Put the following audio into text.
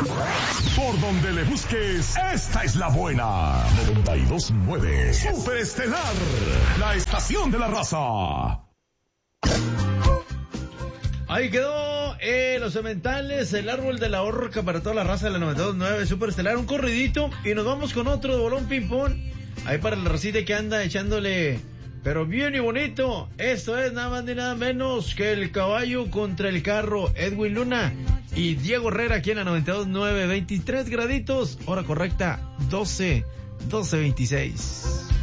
Por donde le busques, esta es la buena. 92.9 Superestelar, la estación de la raza. Ahí quedó Los Cementales, el árbol de la horca para toda la raza de la 92.9 Superestelar. Un corridito y nos vamos con otro de bolón ping-pong. Ahí para el racite que anda echándole, pero bien y bonito. Esto es nada más ni nada menos que el caballo contra el carro. Edwin Luna y Diego Herrera aquí en la 92.9, 23 graditos, hora correcta 12:26.